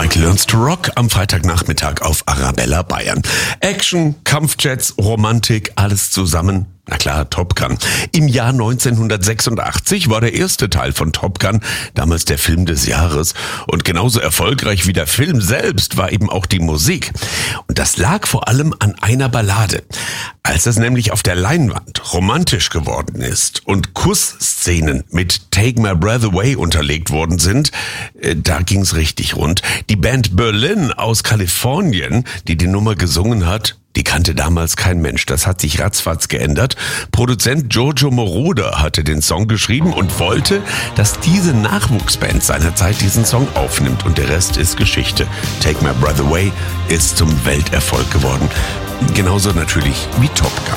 Michael Learns to Rock am Freitagnachmittag auf Arabella Bayern. Action, Kampfjets, Romantik, alles zusammen. Na klar, Top Gun. Im Jahr 1986 war der erste Teil von Top Gun damals der Film des Jahres. Und genauso erfolgreich wie der Film selbst war eben auch die Musik. Und das lag vor allem an einer Ballade. Als es nämlich auf der Leinwand romantisch geworden ist und Kussszenen mit Take My Breath Away unterlegt worden sind, da ging's richtig rund. Die Band Berlin aus Kalifornien, die die Nummer gesungen hat, die kannte damals kein Mensch. Das hat sich ratzfatz geändert. Produzent Giorgio Moroder hatte den Song geschrieben und wollte, dass diese Nachwuchsband seinerzeit diesen Song aufnimmt. Und der Rest ist Geschichte. Take My Breath Away ist zum Welterfolg geworden. Genauso natürlich wie Top Gun.